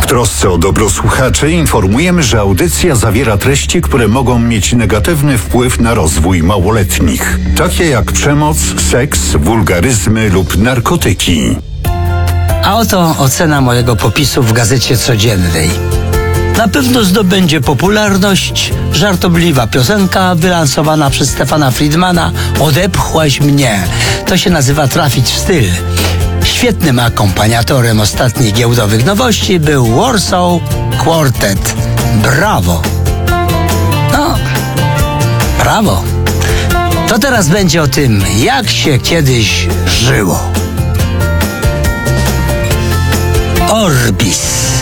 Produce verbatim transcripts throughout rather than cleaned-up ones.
trosce o dobro słuchaczy informujemy, że audycja zawiera treści, które mogą mieć negatywny wpływ na rozwój małoletnich, takie jak przemoc, seks, wulgaryzmy lub narkotyki. A oto ocena mojego popisu w Gazecie Codziennej. Na pewno zdobędzie popularność żartobliwa piosenka wylansowana przez Stefana Friedmana "Odepchłaś mnie". To się nazywa trafić w styl. Świetnym akompaniatorem ostatnich giełdowych nowości był Warsaw Quartet. Brawo! No, brawo! To teraz będzie o tym, jak się kiedyś żyło. Orbis.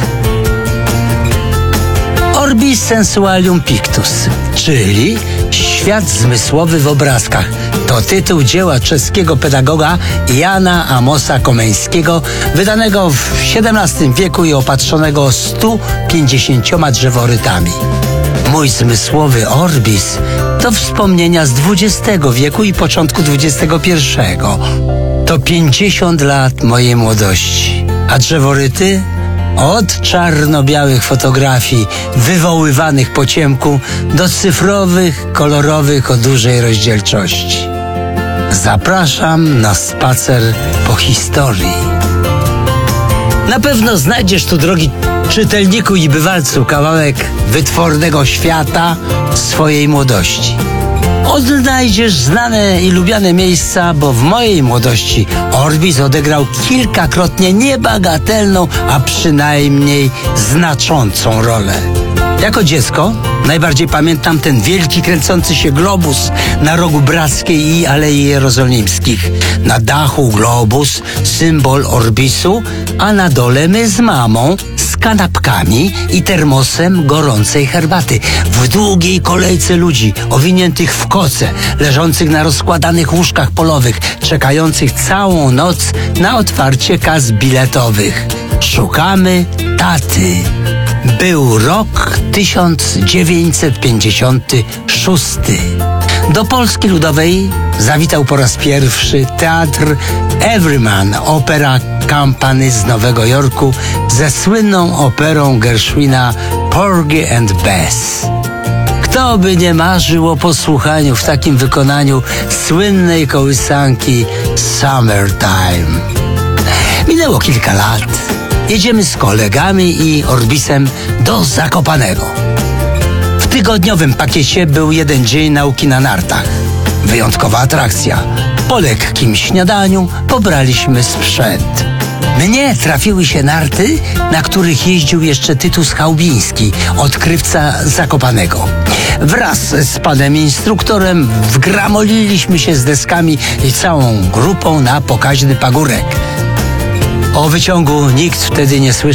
Orbis sensualium pictus, czyli świat zmysłowy w obrazkach. To tytuł dzieła czeskiego pedagoga Jana Amosa Komeńskiego, wydanego w siedemnastym wieku i opatrzonego stu pięćdziesięcioma drzeworytami. Mój zmysłowy orbis to wspomnienia z dwudziestego wieku i początku dwudziestego pierwszego. To pięćdziesiąt lat mojej młodości. A drzeworyty? Od czarno-białych fotografii wywoływanych po ciemku do cyfrowych, kolorowych o dużej rozdzielczości. Zapraszam na spacer po historii. Na pewno znajdziesz tu, drogi czytelniku i bywalcu, kawałek wytwornego świata swojej młodości. Odnajdziesz znane i lubiane miejsca, bo w mojej młodości Orbis odegrał kilkakrotnie niebagatelną, a przynajmniej znaczącą rolę. Jako dziecko najbardziej pamiętam ten wielki, kręcący się globus na rogu Brackiej i Alei Jerozolimskich. Na dachu globus, symbol Orbisu, a na dole my z mamą, z kanapkami i termosem gorącej herbaty. W długiej kolejce ludzi, owiniętych w koce, leżących na rozkładanych łóżkach polowych, czekających całą noc na otwarcie kas biletowych. Szukamy taty. Był rok tysiąc dziewięćset pięćdziesiąty szósty. Do Polski Ludowej zawitał po raz pierwszy teatr Everyman Opera Company z Nowego Jorku ze słynną operą Gershwina Porgy and Bess. Kto by nie marzył o posłuchaniu w takim wykonaniu słynnej kołysanki Summertime. Minęło kilka lat. Jedziemy z kolegami i Orbisem do Zakopanego. W tygodniowym pakiecie był jeden dzień nauki na nartach. Wyjątkowa atrakcja. Po lekkim śniadaniu pobraliśmy sprzęt. Mnie trafiły się narty, na których jeździł jeszcze Tytus Chałbiński, odkrywca Zakopanego. Wraz z panem instruktorem wgramoliliśmy się z deskami i całą grupą na pokaźny pagórek. O wyciągu nikt wtedy nie słyszał.